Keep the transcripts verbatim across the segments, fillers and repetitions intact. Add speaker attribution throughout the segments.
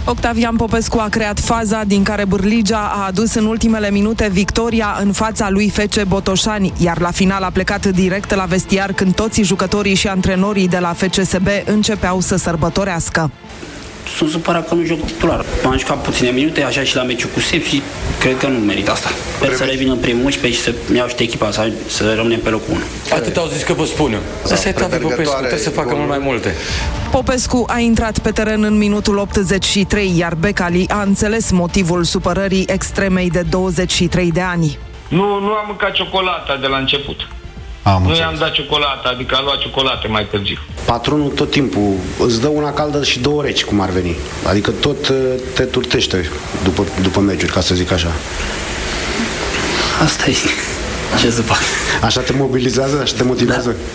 Speaker 1: Octavian Popescu a creat faza din care Bârligea a adus în ultimele minute victoria în fața lui F C Botoșani, iar la final a plecat direct la vestiar când toți jucătorii și antrenorii de la F C S B începeau să sărbătorească.
Speaker 2: Sunt supărat că nu joc titular. M-am jucat puține minute, așa și la meciul cu Sep și cred că nu merit asta. Sper să revin în primul unsprezece și să iau și echipa, să, să rămânem pe locul unu.
Speaker 3: Atât au zis că vă spun eu. Asta e Tavi Popescu, trebuie să facă mult mai multe.
Speaker 1: Popescu a intrat pe teren în minutul optzeci și trei, iar Becali a înțeles motivul supărării extremei de douăzeci și trei de ani.
Speaker 4: Nu, nu am mâncat ciocolata de la început. Am nu i-am dat ciocolată, adică a luat ciocolată mai târziu.
Speaker 5: Patronul tot timpul îți dă una caldă și două reci, cum ar veni. Adică tot te turtește după, după meciuri, ca să zic așa.
Speaker 2: Asta e. Ce să fac?
Speaker 5: Așa te mobilizează? Așa te motivează?
Speaker 2: Da.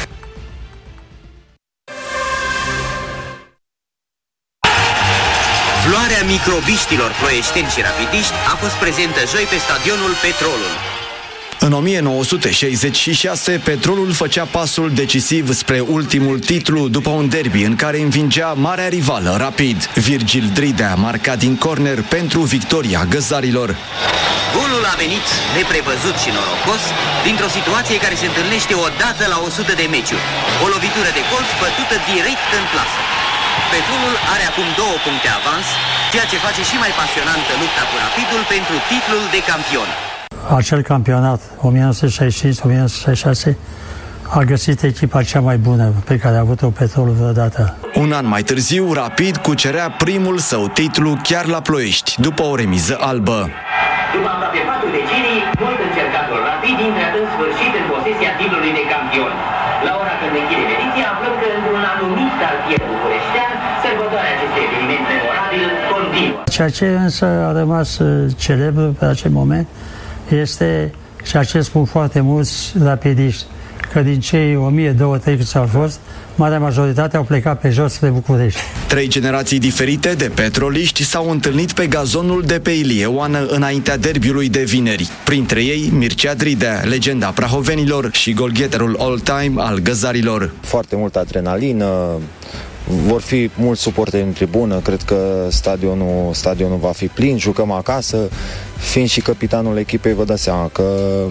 Speaker 6: Floarea microbiștilor ploieșteni și rapidiști a fost prezentă joi pe stadionul Petrolul.
Speaker 7: În o mie nouă sute șaizeci și șase, Petrolul făcea pasul decisiv spre ultimul titlu după un derby în care învingea marea rivală Rapid. Virgil Dridea marca din corner pentru victoria găzarilor.
Speaker 6: Golul a venit neprevăzut și norocos dintr-o situație care se întâlnește odată la o sută de meciuri. O lovitură de colț bătută direct în plasă. Petrolul are acum două puncte avans, ceea ce face și mai pasionantă lupta cu Rapidul pentru titlul de campion.
Speaker 8: Acel campionat o mie nouă sute șaizeci și cinci - o mie nouă sute șaizeci și șase a găsit echipa cea mai bună pe care a avut-o Petrolul vreodată.
Speaker 7: Un an mai târziu, Rapid cucerea primul său titlu chiar la Ploiești, după o remiză albă.
Speaker 6: După aproape patru decenii, mult încercatul Rapid intră în sfârșit în posesia titlului de campion. La ora când închidem ediția, aflăm că într-un anumit cartier bucureștean, sărbătoarea acestui eveniment memorabil continuă.
Speaker 8: Ceea ce însă a rămas celebru pe acel moment este ceea ce spun foarte mulți rapidiști, că din cei o mie două sute câți au fost, marea majoritate au plecat pe jos spre București.
Speaker 7: Trei generații diferite de petroliști s-au întâlnit pe gazonul de pe Ilie Oană înaintea derbiului de vineri. Printre ei, Mircea Dridea, legenda prahovenilor și golgheterul all-time al găzarilor.
Speaker 9: Foarte multă adrenalină, vor fi mulți suporteri în tribună, cred că stadionul, stadionul va fi plin, jucăm acasă, fiind și capitanul echipei, vă dați seama că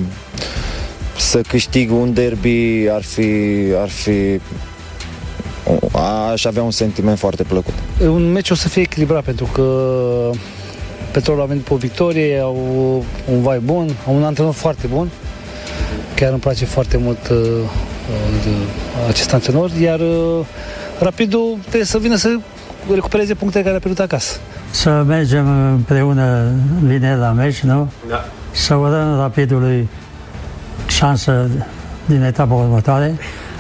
Speaker 9: să câștig un derby ar fi, ar fi aș avea un sentiment foarte plăcut.
Speaker 10: Un meci o să fie echilibrat pentru că Petrolul a venit pe o victorie, au un vai bun, au un antrenor foarte bun, chiar îmi place foarte mult uh, acest antrenor, iar uh, Rapidul trebuie să vină să recupereze punctele care a pierdut acasă.
Speaker 8: Să mergem împreună vineri la meci, nu?
Speaker 10: Da.
Speaker 8: Să urăm Rapidului șansă din etapa următoare.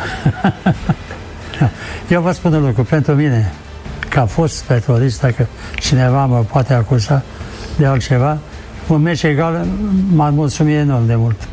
Speaker 8: Eu vă spun un lucru, pentru mine, că a fost petrolist, dacă cineva mă poate acuza de altceva, un meci egal m-ar mulțumi enorm de mult.